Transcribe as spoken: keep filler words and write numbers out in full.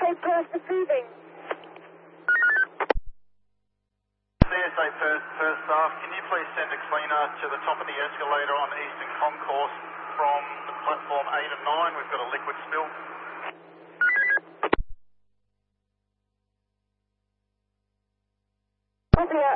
Perth receiving. C S A Perth, Perth staff, can you please send a cleaner to the top of the escalator on Eastern Concourse from the platform eight and nine? We've got a liquid spill. Copy